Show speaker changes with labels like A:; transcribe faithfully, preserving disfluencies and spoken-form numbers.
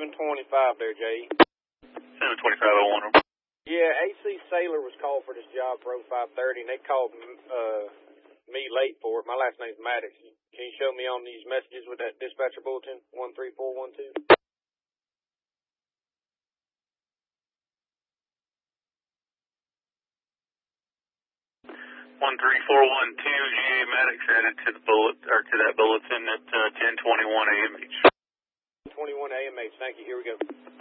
A: seven twenty-five there, Jay.
B: seven twenty-five oh one.
A: Yeah, A C Sailor was called for this job for oh five thirty, and they called uh, me late for it. My last name's Maddox. Can you show me on these messages with that dispatcher bulletin, one three four one two?
B: one three four one two, G A Maddox added to the bullet, or to that bulletin at uh, ten twenty-one A M H.
A: twenty-one A M H, thank you, here we go.